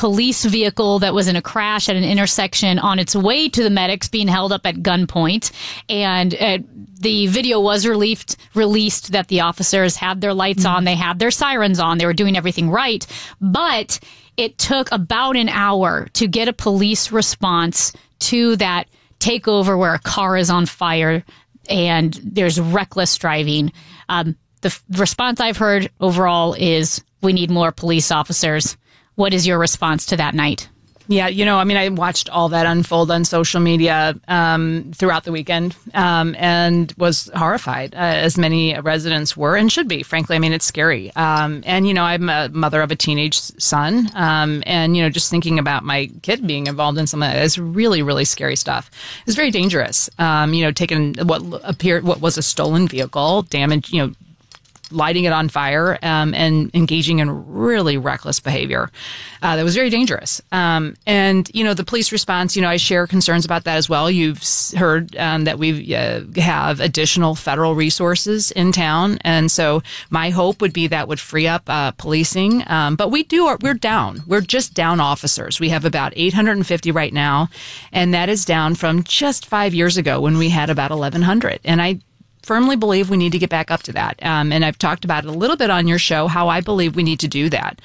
police vehicle that was in a crash at an intersection on its way to the medics being held up at gunpoint. And the video was released that the officers had their lights on, they had their sirens on, they were doing everything right. But it took about an hour to get a police response to that takeover where a car is on fire and there's reckless driving. The response I've heard overall is we need more police officers. What is your response to that night? Yeah, I watched all that unfold on social media throughout the weekend and was horrified, as many residents were and should be, frankly. It's scary. And, I'm a mother of a teenage son. And, just thinking about my kid being involved in some of that is really, really scary stuff. It's very dangerous. Taking what was a stolen vehicle, damage, lighting it on fire, and engaging in really reckless behavior. That was very dangerous. And, the police response, I share concerns about that as well. You've heard that we have additional federal resources in town. And so my hope would be that would free up policing. But we're down. We're just down officers. We have about 850 right now. And that is down from just 5 years ago when we had about 1,100. And I firmly believe we need to get back up to that. And I've talked about it a little bit on your show, how I believe we need to do that.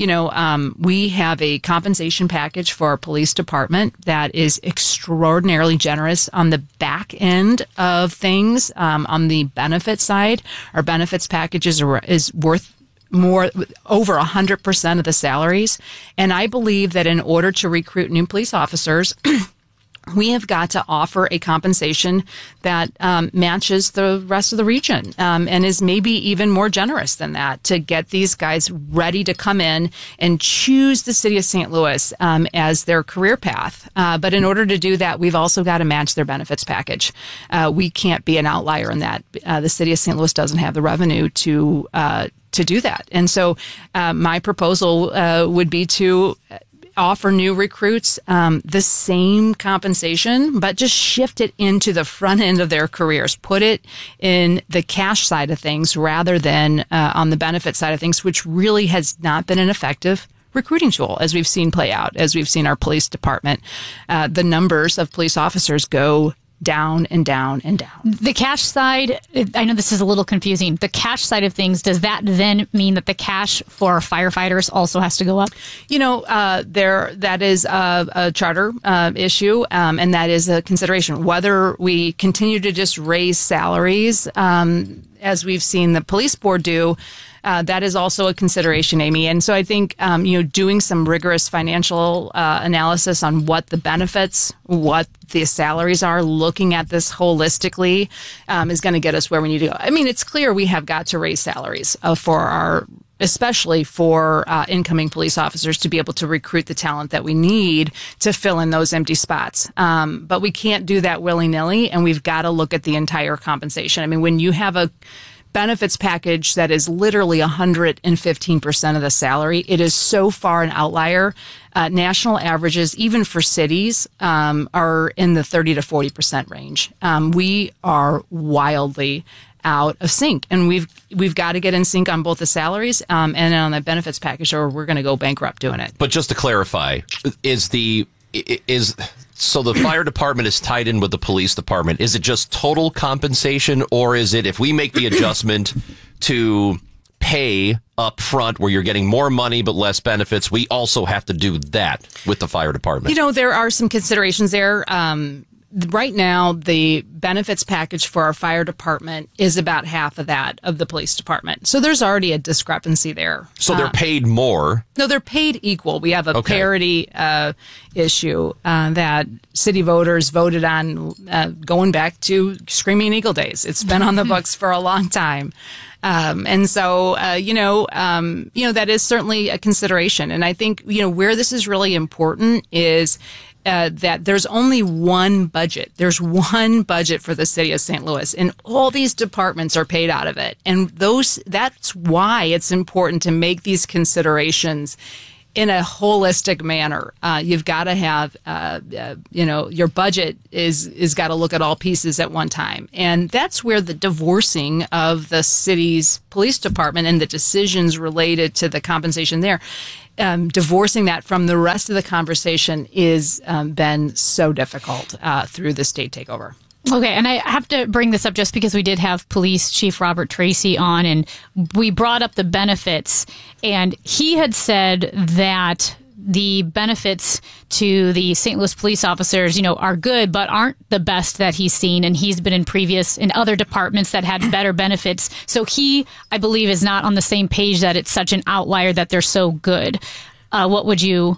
We have a compensation package for our police department that is extraordinarily generous on the back end of things. On the benefit side, our benefits package is worth more, over 100% of the salaries. And I believe that in order to recruit new police officers, we have got to offer a compensation that matches the rest of the region and is maybe even more generous than that to get these guys ready to come in and choose the city of St. Louis as their career path. But in order to do that, we've also got to match their benefits package. We can't be an outlier in that. The city of St. Louis doesn't have the revenue to do that. And so my proposal would be to offer new recruits the same compensation, but just shift it into the front end of their careers. Put it in the cash side of things rather than on the benefit side of things, which really has not been an effective recruiting tool, as we've seen play out, as we've seen our police department. The numbers of police officers go down and down and down. The cash side, I know this is a little confusing. The cash side of things, does that then mean that the cash for firefighters also has to go up? That is a charter issue, and that is a consideration. Whether we continue to just raise salaries, as we've seen the police board do, that is also a consideration, Amy. And so I think, doing some rigorous financial analysis on what the benefits, what the salaries are, looking at this holistically, is going to get us where we need to go. It's clear we have got to raise salaries especially for incoming police officers to be able to recruit the talent that we need to fill in those empty spots. But we can't do that willy-nilly, and we've got to look at the entire compensation. When you have a benefits package that is literally 115% of the salary, it is so far an outlier. National averages, even for cities, are in the 30 to 40% range. We are wildly out of sync, and we've got to get in sync on both the salaries and on the benefits package, or we're going to go bankrupt doing it. But just to clarify, so the fire department is tied in with the police department. Is it just total compensation, or is it if we make the adjustment to pay up front where you're getting more money but less benefits, we also have to do that with the fire department? There are some considerations there. Right now, the benefits package for our fire department is about half of that of the police department. So there's already a discrepancy there. So they're paid more? No, they're paid equal. We have a parity issue that city voters voted on going back to Screaming Eagle days. It's been on the books for a long time. And so, that is certainly a consideration. And I think, where this is really important is that there's only one budget. There's one budget for the city of St. Louis, and all these departments are paid out of it. And that's why it's important to make these considerations in a holistic manner. You've got to have, your budget is got to look at all pieces at one time. And that's where the divorcing of the city's police department and the decisions related to the compensation there, divorcing that from the rest of the conversation is been so difficult through the state takeover. Okay, and I have to bring this up just because we did have Police Chief Robert Tracy on, and we brought up the benefits, and he had said that the benefits to the St. Louis police officers, are good, but aren't the best that he's seen, and he's been in other departments that had better benefits. So he, I believe, is not on the same page that it's such an outlier that they're so good. What would you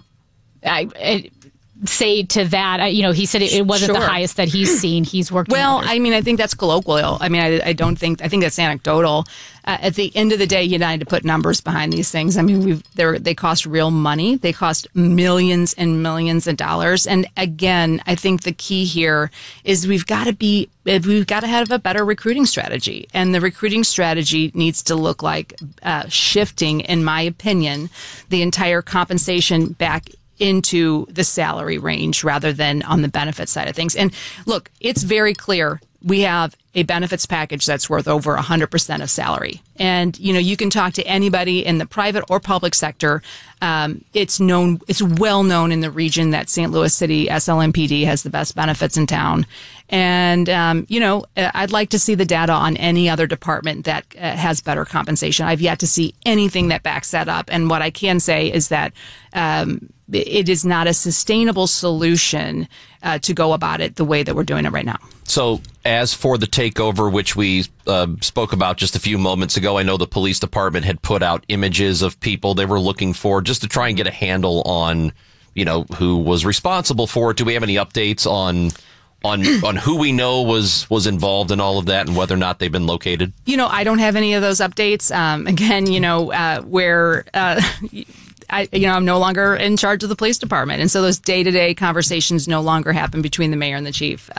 say to that? He said it wasn't the highest that he's seen. He's worked. Well, I think that's colloquial. I think that's anecdotal. At the end of the day, you need to put numbers behind these things. They cost real money. They cost millions and millions of dollars. And again, I think the key here is we've got to have a better recruiting strategy. And the recruiting strategy needs to look like shifting, in my opinion, the entire compensation back into the salary range rather than on the benefit side of things. And look, it's very clear we have a benefits package that's worth over 100% of salary. And, you can talk to anybody in the private or public sector. It's well known in the region that St. Louis City SLMPD has the best benefits in town. And, I'd like to see the data on any other department that has better compensation. I've yet to see anything that backs that up. And what I can say is that, it is not a sustainable solution to go about it the way that we're doing it right now. So as for the takeover, which we spoke about just a few moments ago, I know the police department had put out images of people they were looking for just to try and get a handle on, who was responsible for it. Do we have any updates on who we know was involved in all of that and whether or not they've been located? I don't have any of those updates. I'm no longer in charge of the police department. And so those day-to-day conversations no longer happen between the mayor and the chief.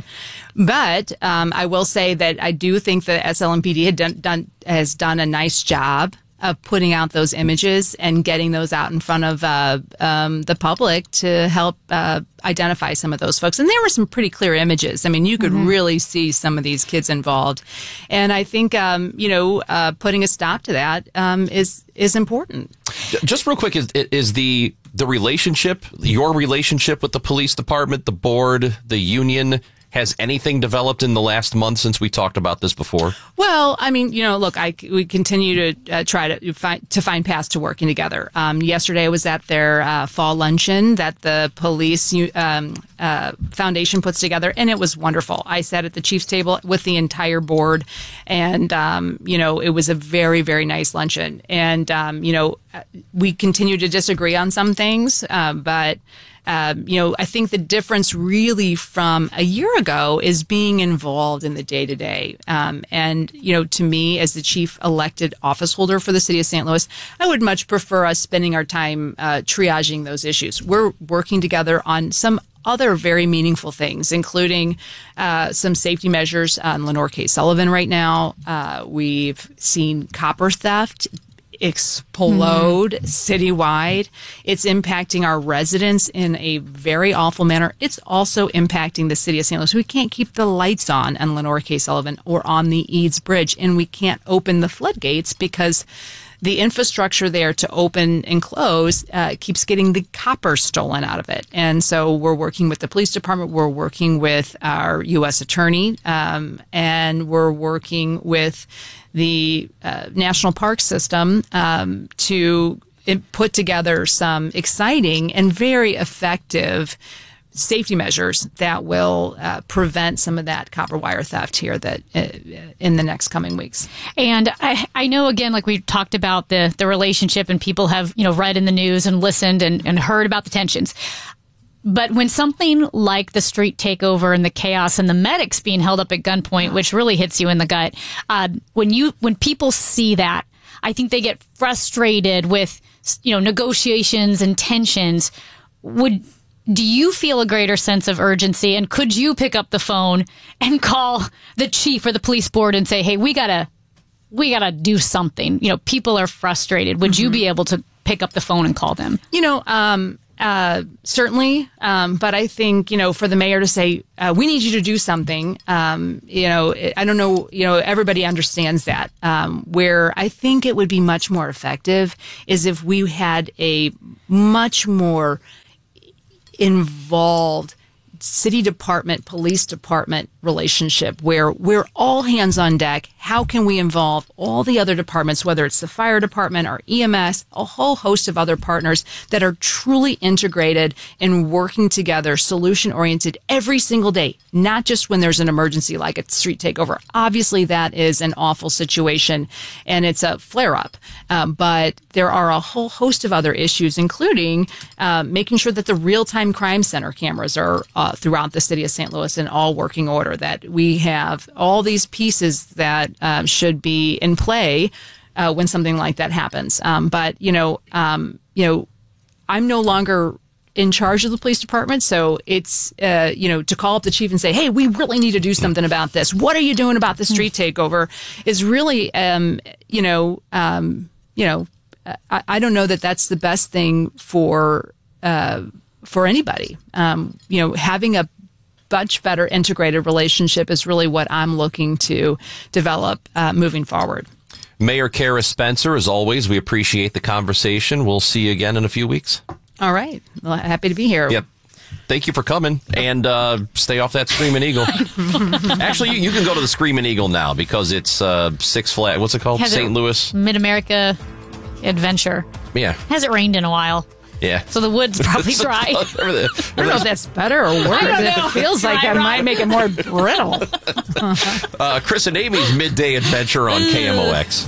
But I will say that I do think the SLMPD has done a nice job of putting out those images and getting those out in front of the public to help identify some of those folks. And there were some pretty clear images. You could really see some of these kids involved. And I think, putting a stop to that is important. Just real quick, is the relationship, your relationship with the police department, the board, the union, has anything developed in the last month since we talked about this before? Well, look, we continue to try to find paths to working together. Yesterday I was at their fall luncheon that the police foundation puts together, and it was wonderful. I sat at the chief's table with the entire board, and it was a very, very nice luncheon. And we continue to disagree on some things, but I think the difference really from a year ago is being involved in the day to day. And, to me, as the chief elected office holder for the city of St. Louis, I would much prefer us spending our time triaging those issues. We're working together on some other very meaningful things, including some safety measures on Lenore K. Sullivan right now. We've seen copper theft explode citywide. It's impacting our residents in a very awful manner. It's also impacting the city of St. Louis. We can't keep the lights on Lenore K. Sullivan or on the Eads Bridge, and we can't open the floodgates because the infrastructure there to open and close keeps getting the copper stolen out of it. And so we're working with the police department. We're working with our U.S. attorney, and we're working with the National Park System to put together some exciting and very effective safety measures that will prevent some of that copper wire theft here that in the next coming weeks. And I know, again, like we talked about the relationship, and people have read in the news and listened and heard about the tensions. But when something like the street takeover and the chaos and the medics being held up at gunpoint, which really hits you in the gut, when people see that, I think they get frustrated with negotiations and tensions. Do you feel a greater sense of urgency, and could you pick up the phone and call the chief or the police board and say, hey, we gotta do something? People are frustrated. Would you be able to pick up the phone and call them? Certainly. But I think, for the mayor to say, we need you to do something, I don't know, everybody understands that. Where I think it would be much more effective is if we had a much more involved city department, police department relationship where we're all hands on deck. How can we involve all the other departments, whether it's the fire department or EMS, a whole host of other partners that are truly integrated and working together, solution oriented every single day, not just when there's an emergency like a street takeover. Obviously, that is an awful situation and it's a flare up. But there are a whole host of other issues, including making sure that the real-time crime center cameras are throughout the city of St. Louis in all working order, that we have all these pieces that should be in play when something like that happens. But I'm no longer in charge of the police department, so it's to call up the chief and say, "Hey, we really need to do something about this. What are you doing about the street takeover?" is really, I don't know that that's the best thing for anybody. Having a much better integrated relationship is really what I'm looking to develop moving forward. Mayor Kara Spencer, as always, we appreciate the conversation. We'll see you again in a few weeks. All right. Well, happy to be here. Yep. Thank you for coming, and stay off that Screaming Eagle. Actually, you can go to the Screaming Eagle now because it's Six Flags. What's it called? St. Louis Mid-America Adventure. Yeah. Hasn't rained in a while. Yeah. So the wood's probably dry. I don't know if that's better or worse. It feels like that might make it more brittle. Chris and Amy's Midday Adventure on KMOX.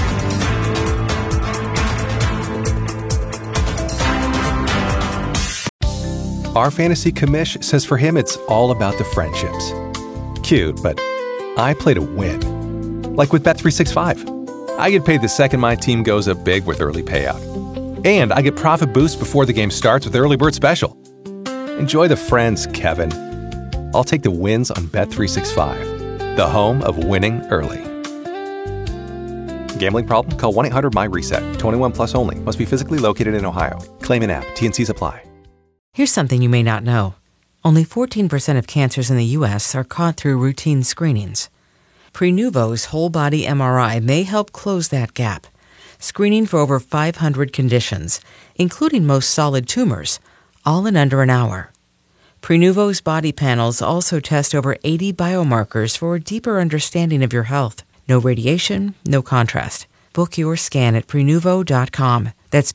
Our fantasy commish says for him it's all about the friendships. Cute, but I play to win. Like with Bet365. I get paid the second my team goes up big with early payout. And I get profit boost before the game starts with Early Bird Special. Enjoy the friends, Kevin. I'll take the wins on Bet365, the home of winning early. Gambling problem? Call 1-800-MY-RESET. 21 plus only. Must be physically located in Ohio. Claim an app. T&Cs apply. Here's something you may not know. Only 14% of cancers in the U.S. are caught through routine screenings. Prenuvo's whole-body MRI may help close that gap. Screening for over 500 conditions, including most solid tumors, all in under an hour. Prenuvo's body panels also test over 80 biomarkers for a deeper understanding of your health. No radiation, no contrast. Book your scan at Prenuvo.com. That's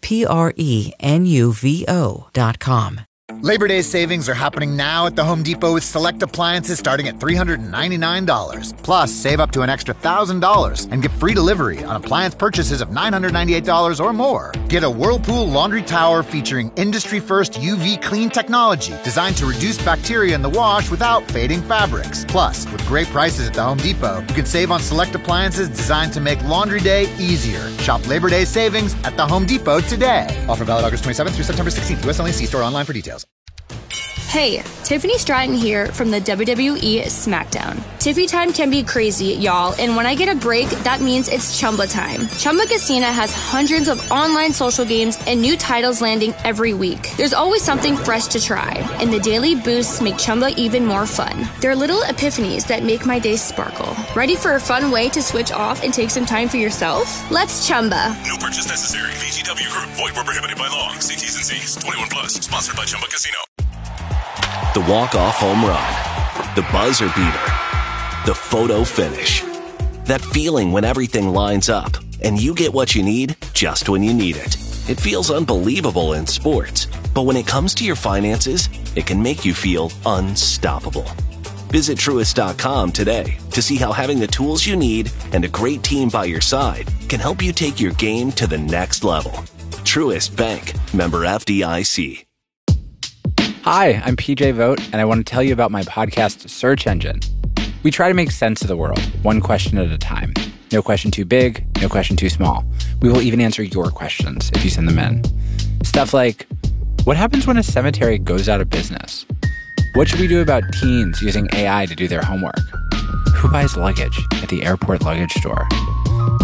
Prenuvo.com. Labor Day savings are happening now at the Home Depot with select appliances starting at $399. Plus, save up to an extra $1,000 and get free delivery on appliance purchases of $998 or more. Get a Whirlpool laundry tower featuring industry-first UV clean technology designed to reduce bacteria in the wash without fading fabrics. Plus, with great prices at the Home Depot, you can save on select appliances designed to make laundry day easier. Shop Labor Day savings at the Home Depot today. Offer valid August 27th through September 16th. U.S. only. See store online for details. Hey, Tiffany Stratton here from the WWE SmackDown. Tiffy time can be crazy, y'all, and when I get a break, that means it's Chumba time. Chumba Casino has hundreds of online social games and new titles landing every week. There's always something fresh to try, and the daily boosts make Chumba even more fun. They're little epiphanies that make my day sparkle. Ready for a fun way to switch off and take some time for yourself? Let's Chumba. No purchase necessary. VGW Group. Void where prohibited by law. See T's and C's. 21 plus. Sponsored by Chumba Casino. The walk-off home run, the buzzer beater, the photo finish. That feeling when everything lines up and you get what you need just when you need it. It feels unbelievable in sports, but when it comes to your finances, it can make you feel unstoppable. Visit Truist.com today to see how having the tools you need and a great team by your side can help you take your game to the next level. Truist Bank, member FDIC. Hi, I'm PJ Vogt, and I want to tell you about my podcast, Search Engine. We try to make sense of the world, one question at a time. No question too big, no question too small. We will even answer your questions if you send them in. Stuff like, what happens when a cemetery goes out of business? What should we do about teens using AI to do their homework? Who buys luggage at the airport luggage store?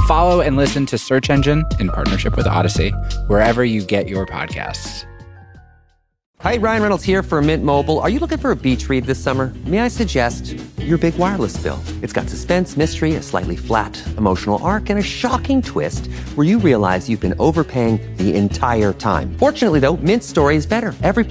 Follow and listen to Search Engine in partnership with Odyssey, wherever you get your podcasts. Hi, Ryan Reynolds here for Mint Mobile. Are you looking for a beach read this summer? May I suggest your big wireless bill? It's got suspense, mystery, a slightly flat emotional arc, and a shocking twist where you realize you've been overpaying the entire time. Fortunately, though, Mint's story is better. Every